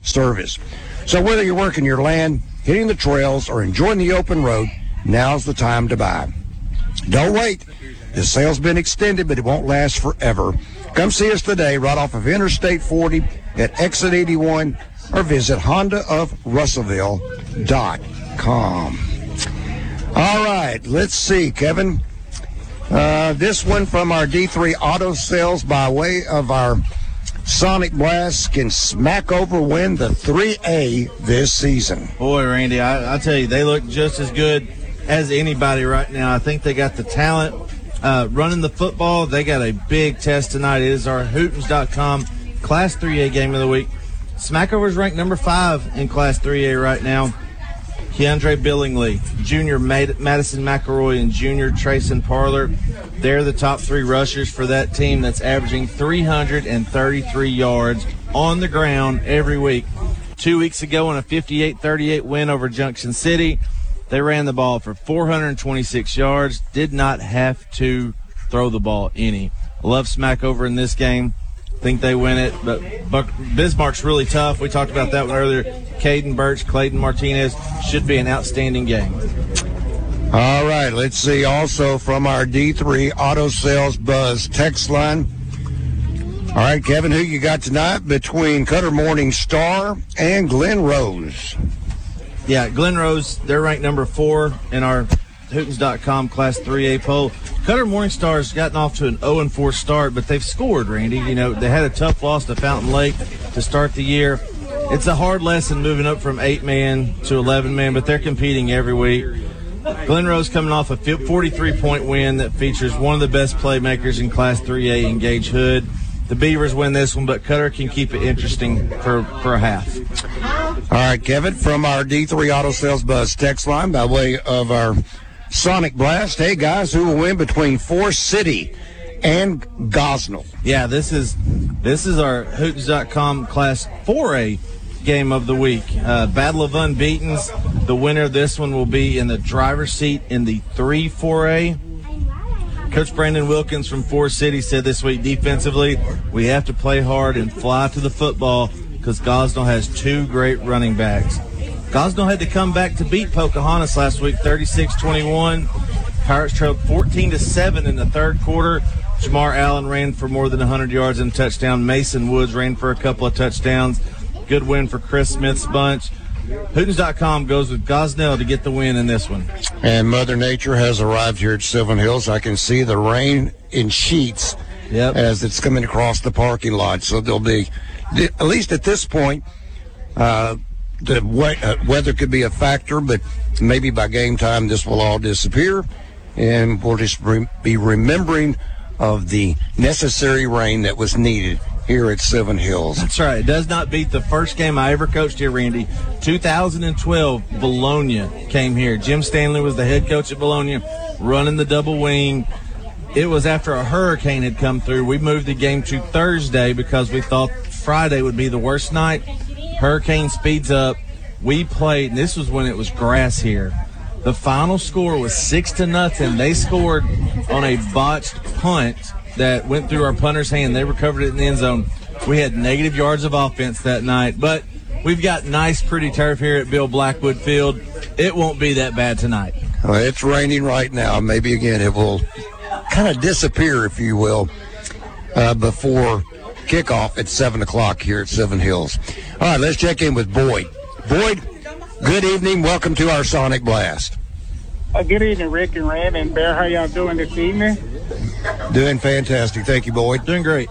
service. So whether you're working your land, hitting the trails, or enjoying the open road, now's the time to buy. Don't wait. The sale's been extended, but it won't last forever. Come see us today right off of Interstate 40 at Exit 81 or visit HondaofRussellville.com. All right, let's see, Kevin. This one from our D3 Auto Sales by way of our Sonic Blast. Can Smackover win the 3A this season? Boy, Randy, I tell you, they look just as good as anybody right now. I think they got the talent running the football. They got a big test tonight. It is our Hootens.com Class 3A game of the week. Smackover is ranked number 5 in Class 3A right now. Keandre Billingsley, Junior Madison McElroy, and Junior Trayson Parler. They're the top 3 rushers for that team that's averaging 333 yards on the ground every week. 2 weeks ago in a 58-38 win over Junction City, they ran the ball for 426 yards, did not have to throw the ball any. Love Smackover in this game. Think they win it, but Bismarck's really tough. We talked about that one earlier. Caden Birch, Clayton Martinez, should be an outstanding game. All right, let's see also from our D3 Auto Sales Buzz text line. All right, Kevin, who you got tonight between Cutter Morning Star and Glen Rose? Yeah, Glen Rose, they're ranked number 4 in our Hootens.com Class 3A poll. Cutter Morningstar's gotten off to an 0-4 start, but they've scored, Randy. You know, they had a tough loss to Fountain Lake to start the year. It's a hard lesson moving up from 8-man to 11-man, but they're competing every week. Glen Rose coming off a 43-point win that features one of the best playmakers in Class 3A in Gage Hood. The Beavers win this one, but Cutter can keep it interesting for a half. All right, Kevin, from our D3 Auto Sales Buzz text line by way of our Sonic Blast. Hey, guys, who will win between Forest City and Gosnell? Yeah, this is our Hootens.com Class 4A game of the week. Battle of Unbeatens. The winner of this one will be in the driver's seat in the 3-4A. Coach Brandon Wilkins from Forest City said this week defensively, we have to play hard and fly to the football because Gosnell has 2 great running backs. Gosnell had to come back to beat Pocahontas last week, 36-21. Pirates trailed 14-7 in the third quarter. Jamar Allen ran for more than 100 yards and a touchdown. Mason Woods ran for a couple of touchdowns. Good win for Chris Smith's bunch. Hootens.com goes with Gosnell to get the win in this one. And Mother Nature has arrived here at Sylvan Hills. I can see the rain in sheets as it's coming across the parking lot. So there'll be, at least at this point, the weather could be a factor, but maybe by game time this will all disappear, and we'll just be remembering of the necessary rain that was needed here at Sylvan Hills. That's right. It does not beat the first game I ever coached here, Randy. 2012, Bologna came here. Jim Stanley was the head coach at Bologna, running the double wing. It was after a hurricane had come through. We moved the game to Thursday because we thought Friday would be the worst night. Hurricane speeds up. We played, and this was when it was grass here. The final score was 6-0. They scored on a botched punt that went through our punter's hand. They recovered it in the end zone. We had negative yards of offense that night, but we've got nice, pretty turf here at Bill Blackwood Field. It won't be that bad tonight. Well, it's raining right now. Maybe, again, it will kind of disappear, if you will, before kickoff at 7 o'clock here at Sylvan Hills. All right, let's check in with Boyd. Boyd, good evening. Welcome to our Sonic Blast. Good evening, Rick and Rand and Bear. How y'all doing this evening? Doing fantastic. Thank you, Boyd. Doing great.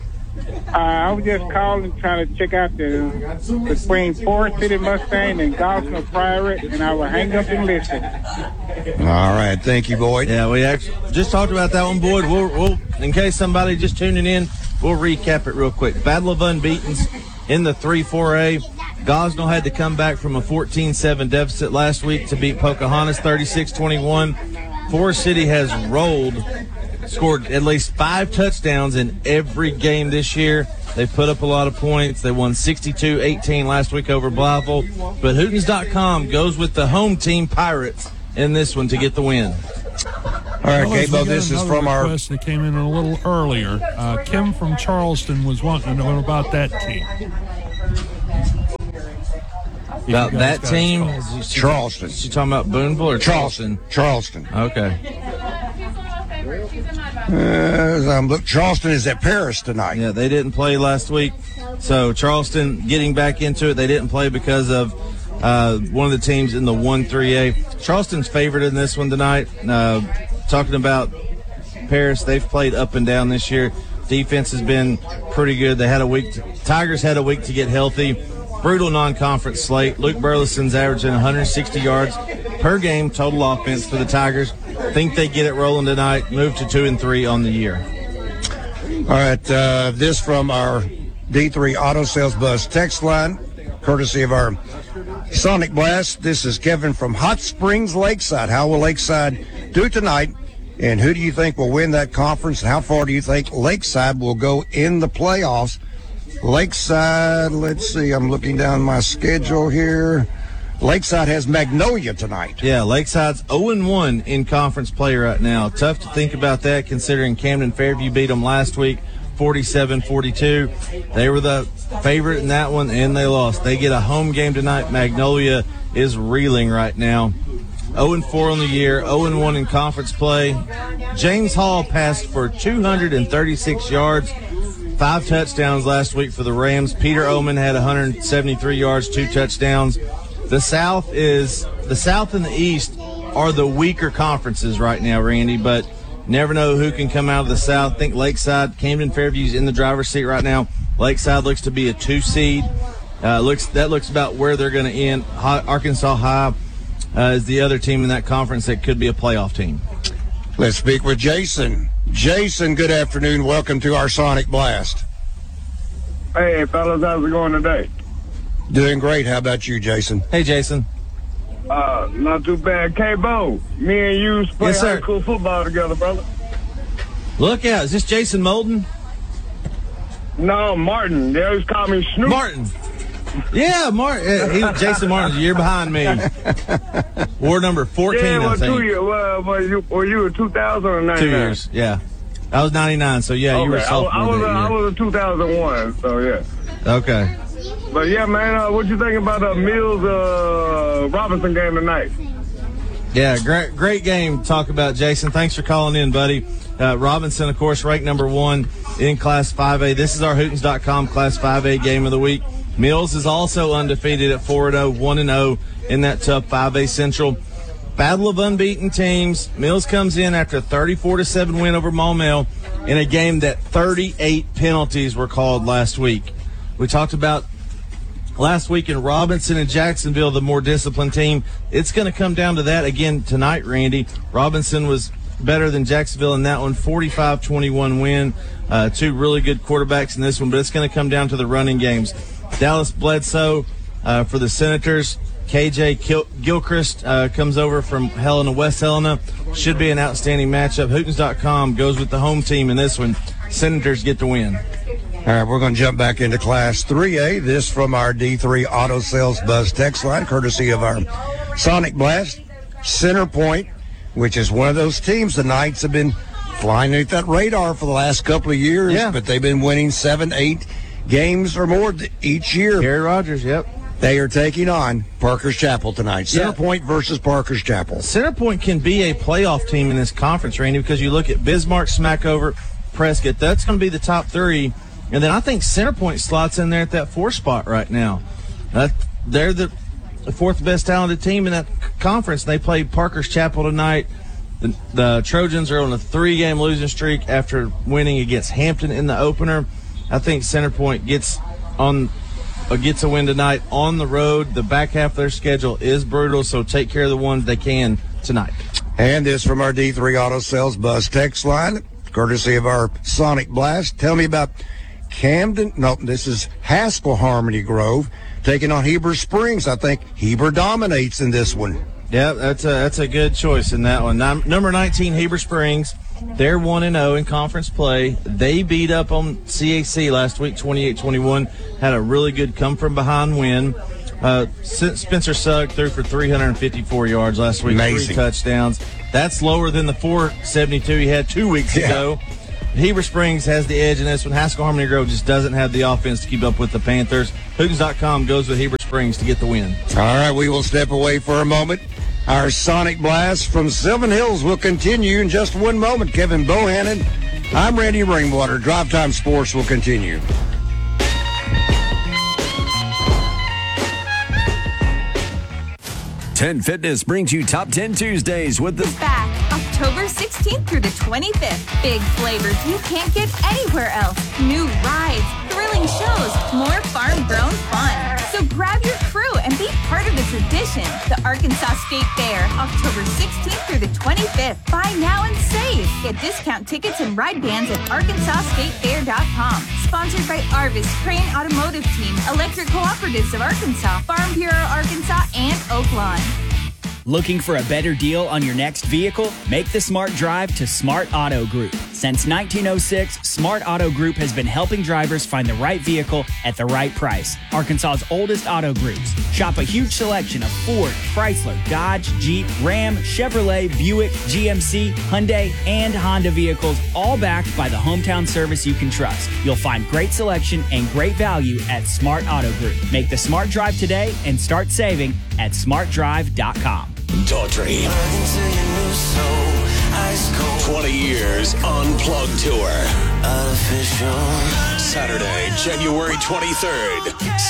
I was just calling trying to check out the between Forest City Mustang and Gosnell Pirate, and I will hang up and listen. All right. Thank you, Boyd. Yeah, we actually just talked about that one, Boyd. We'll in case somebody just tuning in, we'll recap it real quick. Battle of Unbeatens in the 3-4A. Gosnell had to come back from a 14-7 deficit last week to beat Pocahontas 36-21. Forest City has scored at least 5 touchdowns in every game this year. They've put up a lot of points. They won 62-18 last week over Blytheville. But Hootens.com goes with the home team Pirates in this one to get the win. All right, Cabo, this is from our request that came in a little earlier. Kim from Charleston was wanting to know about that team. About that team? Charleston. She talking about Boonville or Charleston? Charleston. Okay. Charleston is at Paris tonight. Yeah, they didn't play last week. So Charleston getting back into it. They didn't play because of one of the teams in the 1-3A. Charleston's favored in this one tonight. Talking about Paris, they've played up and down this year. Defense has been pretty good. They had a week. Tigers had a week to get healthy. Brutal non-conference slate. Luke Burleson's averaging 160 yards per game total offense for the Tigers. Think they get it rolling tonight. Move to 2-3 on the year. All right, this from our D3 Auto Sales Buzz text line, courtesy of our Sonic Blast. This is Kevin from Hot Springs, Lakeside. How will Lakeside do tonight? And who do you think will win that conference? And how far do you think Lakeside will go in the playoffs? Lakeside, let's see, I'm looking down my schedule here. Lakeside has Magnolia tonight. Yeah, Lakeside's 0-1 in conference play right now. Tough to think about that considering Camden Fairview beat them last week 47-42. They were the favorite in that one, and they lost. They get a home game tonight. Magnolia is reeling right now. 0-4 on the year, 0-1 in conference play. James Hall passed for 236 yards, 5 touchdowns last week for the Rams. Peter Oman had 173 yards, 2 touchdowns. The South and the East are the weaker conferences right now, Randy, but never know who can come out of the South. I think Lakeside, Camden Fairview's in the driver's seat right now. Lakeside looks to be a 2 seed. That looks about where they're going to end. Arkansas High is the other team in that conference that could be a playoff team. Let's speak with Jason. Jason, good afternoon. Welcome to our Sonic Blast. Hey, fellas, how's it going today? Doing great. How about you, Jason? Hey, Jason. Not too bad. K-Bo, me and you play high school football together, brother. Look out. Is this Jason Molden? No, Martin. They always call me Snoop. Martin. Yeah, Martin. Jason Martin's a year behind me. Ward number 14, I think. 2 years. Were you in 2000 or 99? 2 years, yeah. I was 99, so yeah, you were a sophomore I was a 2001, so yeah. Okay. But yeah, man, what you think about the Mills Robinson game tonight? Yeah, great game to talk about, Jason. Thanks for calling in, buddy. Robinson, of course, ranked number 1 in Class 5A. This is our Hootens.com Class 5A game of the week. Mills is also undefeated at 4-0, 1-0 in that tough 5A Central. Battle of unbeaten teams. Mills comes in after a 34-7 win over Maumelle in a game that 38 penalties were called last week. We talked about last week in Robinson and Jacksonville, the more disciplined team. It's going to come down to that again tonight, Randy. Robinson was better than Jacksonville in that one, 45-21 win. 2 really good quarterbacks in this one, but it's going to come down to the running games. Dallas Bledsoe for the Senators. KJ Gilchrist comes over from Helena, West Helena. Should be an outstanding matchup. Hootens.com goes with the home team in this one. Senators get the win. All right, we're going to jump back into Class 3A. This from our D3 Auto Sales Buzz text line, courtesy of our Sonic Blast. Center Point, which is one of those teams the Knights have been flying underneath that radar for the last couple of years, but they've been winning 7-8 games or more each year. Gary Rogers, yep. They are taking on Parker's Chapel tonight. Center Point versus Parker's Chapel. Center Point can be a playoff team in this conference, Randy, because you look at Bismarck, Smackover, Prescott. That's going to be the top 3. And then I think Center Point slots in there at that 4 spot right now. They're the 4th best talented team in that conference. They play Parker's Chapel tonight. The Trojans are on a 3-game losing streak after winning against Hampton in the opener. I think Center Point gets a win tonight on the road. The back half of their schedule is brutal, so take care of the ones they can tonight. And this from our D3 Auto Sales Buzz text line, courtesy of our Sonic Blast. Tell me about Camden. No, this is Haskell Harmony Grove taking on Heber Springs. I think Heber dominates in this one. Yeah, that's a good choice in that one. Number 19, Heber Springs. They're 1-0 in conference play. They beat up on CAC last week, 28-21. Had a really good come-from-behind win. Spencer Sugg threw for 354 yards last week. Amazing. 3 touchdowns. That's lower than the 472 he had 2 weeks ago. Heber Springs has the edge in this one. Haskell Harmony Grove just doesn't have the offense to keep up with the Panthers. Hootens.com goes with Heber Springs to get the win. All right, we will step away for a moment. Our Sonic Blast from Sylvan Hills will continue in just one moment. Kevin Bohannon, I'm Randy Rainwater. Drive Time Sports will continue. 10 Fitness brings you Top 10 Tuesdays with the back October 16th through the 25th. Big flavors you can't get anywhere else. New rides, thrilling shows, more farm-grown fun. So grab your crew and be part of the tradition. The Arkansas State Fair, October 16th through the 25th. Buy now and save. Get discount tickets and ride bands at ArkansasStateFair.com. Sponsored by Arvis, Crane Automotive Team, Electric Cooperatives of Arkansas, Farm Bureau Arkansas, and Oaklawn. Looking for a better deal on your next vehicle? Make the smart drive to Smart Auto Group. Since 1906, Smart Auto Group has been helping drivers find the right vehicle at the right price. Arkansas's oldest auto groups. Shop a huge selection of Ford, Chrysler, Dodge, Jeep, Ram, Chevrolet, Buick, GMC, Hyundai, and Honda vehicles, all backed by the hometown service you can trust. You'll find great selection and great value at Smart Auto Group. Make the smart drive today and start saving at smartdrive.com. Daughtry. 20 years Unplugged Tour. Saturday, January 23rd.